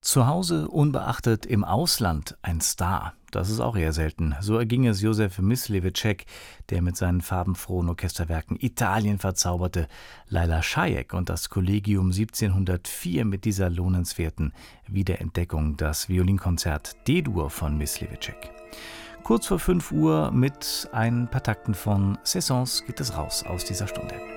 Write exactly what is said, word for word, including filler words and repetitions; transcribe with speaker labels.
Speaker 1: Zu Hause unbeachtet, im Ausland ein Star. Das ist auch eher selten. So erging es Josef Mysliveček, der mit seinen farbenfrohen Orchesterwerken Italien verzauberte, Laila Šajek und das Kollegium siebzehnhundertvier mit dieser lohnenswerten Wiederentdeckung, das Violinkonzert D-Dur von Mysliveček. Kurz vor fünf Uhr mit ein paar Takten von Saisons geht es raus aus dieser Stunde.